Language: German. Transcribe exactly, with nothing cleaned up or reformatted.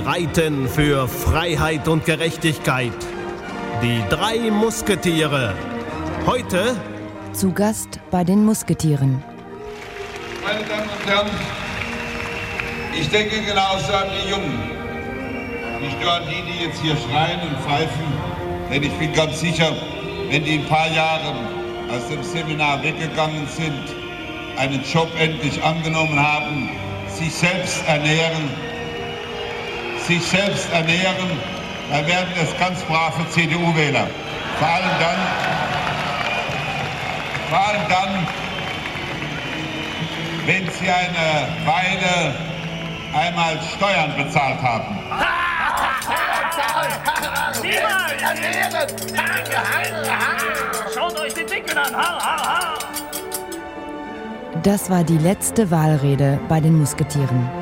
streiten für Freiheit und Gerechtigkeit. Die drei Musketiere. Heute zu Gast bei den Musketieren. Meine Damen und Herren, ich denke genauso an die Jungen. Nicht nur an die, die jetzt hier schreien und pfeifen, denn ich bin ganz sicher, wenn die ein paar Jahre aus dem Seminar weggegangen sind, einen Job endlich angenommen haben, sich selbst ernähren, sich selbst ernähren, dann werden es ganz brave C D U-Wähler. Vor allem dann, vor allem dann, wenn sie eine Weile einmal Steuern bezahlt haben. Schaut euch den Dicken an! Ha, ha, ha. Das war die letzte Wahlrede bei den Musketieren.